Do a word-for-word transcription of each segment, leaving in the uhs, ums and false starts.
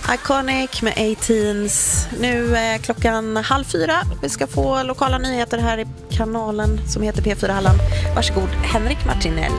Iconic med A-Teens. Nu är klockan halv fyra. Vi ska få lokala nyheter här i kanalen som heter P fyra Halland. Varsågod, Henrik Martinell.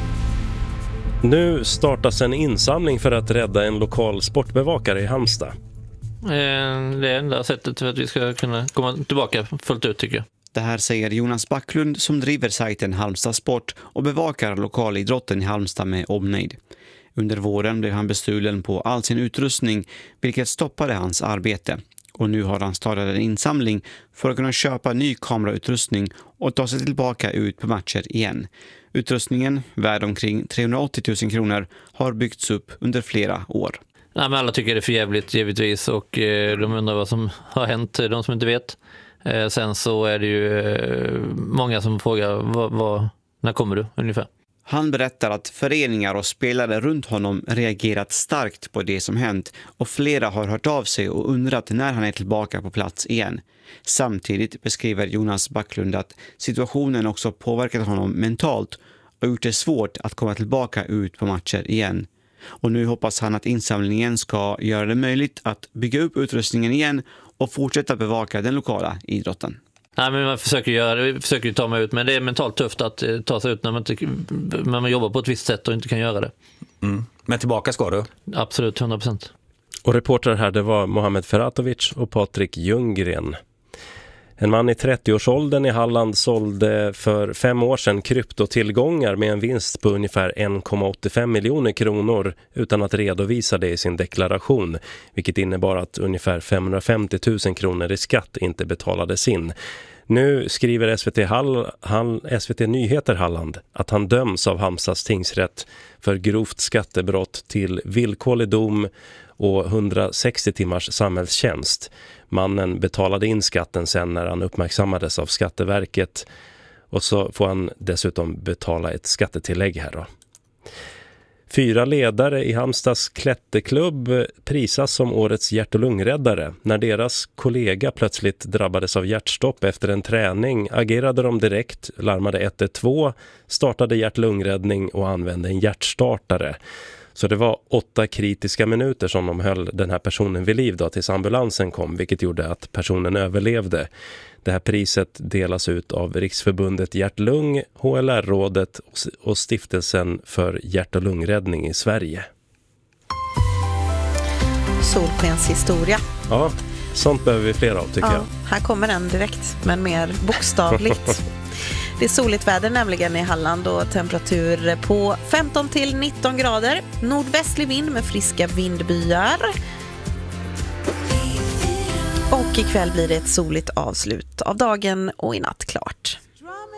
Nu startas en insamling för att rädda en lokal sportbevakare i Halmstad. Eh, det är enda sättet för att vi ska kunna komma tillbaka fullt ut, tycker jag. Det här säger Jonas Backlund som driver sajten Halmstad Sport och bevakar lokalidrotten i Halmstad med omnejd. Under våren blev han bestulen på all sin utrustning, vilket stoppade hans arbete. Och nu har han startat en insamling för att kunna köpa ny kamerautrustning och ta sig tillbaka ut på matcher igen. Utrustningen, värd omkring trehundraåttio tusen kronor, har byggts upp under flera år. Nej, men alla tycker det är för jävligt, givetvis, och eh, de undrar vad som har hänt, de som inte vet. Eh, sen så är det ju eh, många som frågar, vad, vad, när kommer du ungefär? Han berättar att föreningar och spelare runt honom reagerat starkt på det som hänt och flera har hört av sig och undrat när han är tillbaka på plats igen. Samtidigt beskriver Jonas Backlund att situationen också påverkat honom mentalt och gjort det svårt att komma tillbaka ut på matcher igen. Och nu hoppas han att insamlingen ska göra det möjligt att bygga upp utrustningen igen och fortsätta bevaka den lokala idrotten. Nej, men man försöker göra det, försöker ta mig ut, men det är mentalt tufft att eh, ta sig ut när man, inte, när man jobbar på ett visst sätt och inte kan göra det. Mm. Men tillbaka ska du? Absolut, hundra procent. Och reporter här, det var Mohamed Feratovic och Patrik Ljunggren. En man i trettioårsåldern i Halland sålde för fem år sedan kryptotillgångar med en vinst på ungefär en komma åttiofem miljoner kronor utan att redovisa det i sin deklaration, vilket innebar att ungefär femhundrafemtio tusen kronor i skatt inte betalades in. Nu skriver S V T, Hall, Hall, S V T Nyheter Halland att han döms av Halmstads tingsrätt för grovt skattebrott till villkorlig dom och hundrasextio timmars samhällstjänst. Mannen betalade in skatten sen när han uppmärksammades av Skatteverket, och så får han dessutom betala ett skattetillägg här då. Fyra ledare i Halmstads klätterklubb prisas som årets hjärt- och lungräddare. När deras kollega plötsligt drabbades av hjärtstopp efter en träning agerade de direkt, larmade ett ett två, startade hjärt- och lungräddning och använde en hjärtstartare. Så det var åtta kritiska minuter som de höll den här personen vid liv då, tills ambulansen kom, vilket gjorde att personen överlevde. Det här priset delas ut av Riksförbundet Hjärt-Lung, H L R-rådet och Stiftelsen för hjärt- och lungräddning i Sverige. Solskenshistoria. Ja, sånt behöver vi fler av, tycker ja, jag. Här kommer den direkt, men mer bokstavligt. Det är soligt väder nämligen i Halland och temperatur på femton till nitton grader. Nordvästlig vind med friska vindbyar. Och ikväll blir det ett soligt avslut av dagen och i natt klart.